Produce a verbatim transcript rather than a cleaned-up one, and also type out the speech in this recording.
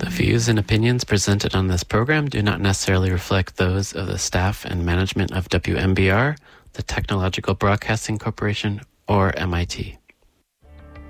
The views and opinions presented on this program do not necessarily reflect those of the staff and management of W M B R, the Technological Broadcasting Corporation, or M I T.